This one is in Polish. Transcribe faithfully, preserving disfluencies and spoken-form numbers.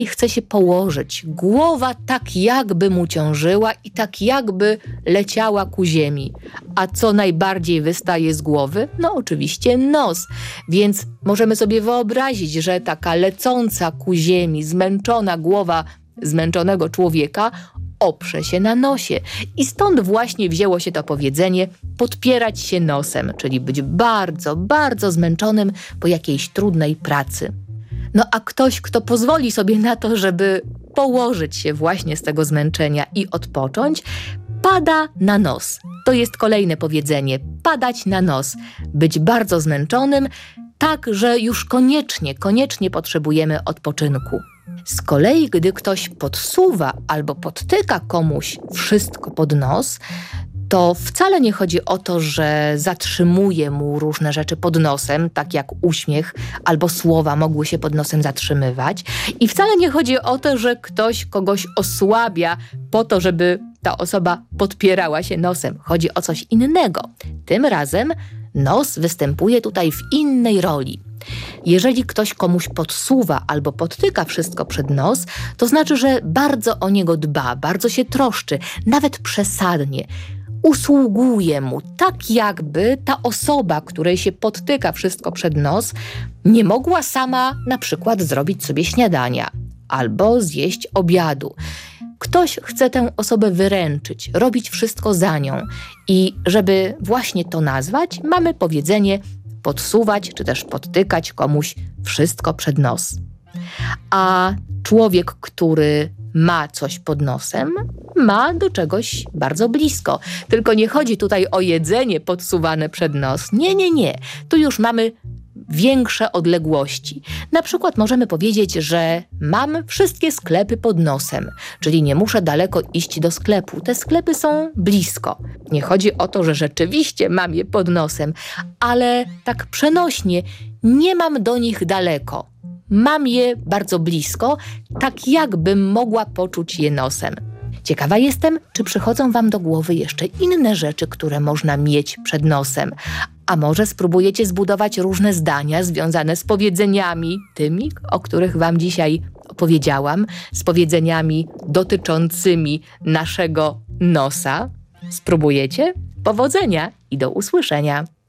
i chce się położyć. Głowa tak jakby mu ciążyła i tak jakby leciała ku ziemi. A co najbardziej wystaje z głowy? No oczywiście nos. Więc możemy sobie wyobrazić, że taka lecąca ku ziemi, zmęczona głowa zmęczonego człowieka oprze się na nosie. I stąd właśnie wzięło się to powiedzenie podpierać się nosem, czyli być bardzo, bardzo zmęczonym po jakiejś trudnej pracy. No a ktoś, kto pozwoli sobie na to, żeby położyć się właśnie z tego zmęczenia i odpocząć, pada na nos. To jest kolejne powiedzenie. Padać na nos. Być bardzo zmęczonym, tak, że już koniecznie, koniecznie potrzebujemy odpoczynku. Z kolei, gdy ktoś podsuwa albo podtyka komuś wszystko pod nos, to wcale nie chodzi o to, że zatrzymuje mu różne rzeczy pod nosem, tak jak uśmiech albo słowa mogły się pod nosem zatrzymywać. I wcale nie chodzi o to, że ktoś kogoś osłabia po to, żeby ta osoba podpierała się nosem. Chodzi o coś innego. Tym razem nos występuje tutaj w innej roli. Jeżeli ktoś komuś podsuwa albo podtyka wszystko przed nos, to znaczy, że bardzo o niego dba, bardzo się troszczy, nawet przesadnie. Usługuje mu, tak jakby ta osoba, której się podtyka wszystko przed nos, nie mogła sama na przykład zrobić sobie śniadania albo zjeść obiadu. Ktoś chce tę osobę wyręczyć, robić wszystko za nią. I żeby właśnie to nazwać, mamy powiedzenie podsuwać czy też podtykać komuś wszystko przed nos. A człowiek, który ma coś pod nosem, ma do czegoś bardzo blisko. Tylko nie chodzi tutaj o jedzenie podsuwane przed nos. Nie, nie, nie. Tu już mamy większe odległości. Na przykład możemy powiedzieć, że mam wszystkie sklepy pod nosem, czyli nie muszę daleko iść do sklepu. Te sklepy są blisko. Nie chodzi o to, że rzeczywiście mam je pod nosem, ale tak przenośnie nie mam do nich daleko. Mam je bardzo blisko, tak jakbym mogła poczuć je nosem. Ciekawa jestem, czy przychodzą wam do głowy jeszcze inne rzeczy, które można mieć przed nosem. A może spróbujecie zbudować różne zdania związane z powiedzeniami, tymi, o których wam dzisiaj opowiedziałam, z powiedzeniami dotyczącymi naszego nosa. Spróbujecie? Powodzenia i do usłyszenia!